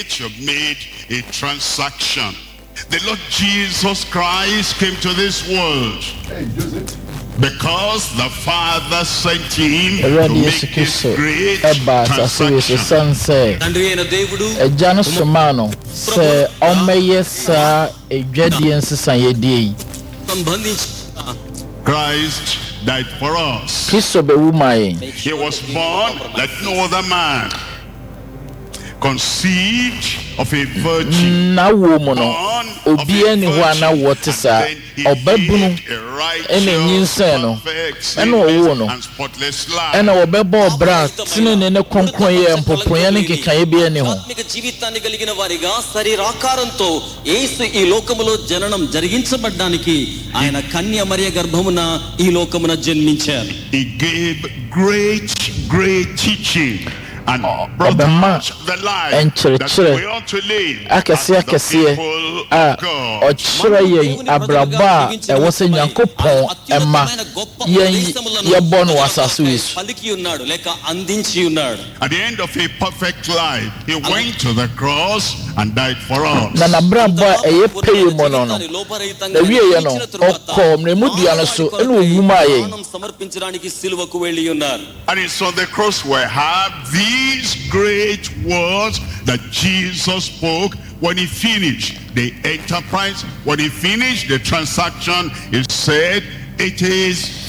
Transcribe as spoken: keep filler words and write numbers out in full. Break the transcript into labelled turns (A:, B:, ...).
A: You made a transaction. The Lord Jesus Christ came to this world because the Father sent him to make this great transaction. Christ died for us. He was born like no other man, conceived of a virgin, born of a virgin, and then he lived a righteous, perfect, sinless, and spotless life. And he gave great, great teaching and brought out the life that we ought to live as the people of God. At the end of a perfect life, he went to the cross and died for us. And it's on the cross we have these great words that Jesus spoke when he finished the enterprise, when he finished the transaction. He said, "It is